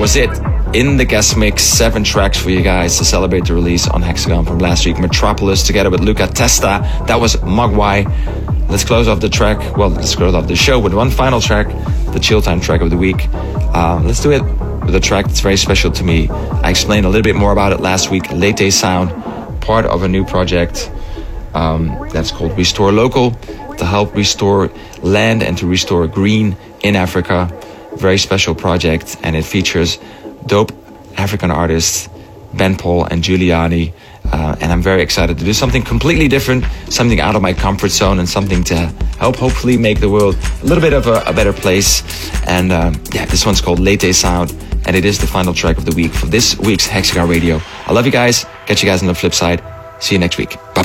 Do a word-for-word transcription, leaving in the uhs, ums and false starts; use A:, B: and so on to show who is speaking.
A: was it. In the guest mix, seven tracks for you guys to celebrate the release on Hexagon from last week. Metropolis together with Luca Testa. That was Mogwai. Let's close off the track. Well, let's close off the show with one final track, the Chill Time track of the week. Um, let's do it with a track that's very special to me. I explained a little bit more about it last week. Late Sound, part of a new project um, that's called Restore Local, to help restore land and to restore green in Africa. Very special project, and it features dope African artists, Ben Paul and Giuliani, uh, and I'm very excited to do something completely different, something out of my comfort zone, and something to help hopefully make the world a little bit of a, a better place. And um, yeah, this one's called Late Sound, and it is the final track of the week for this week's Hexagon Radio. I love you guys. Catch you guys on the flip side. See you next week. Bye bye.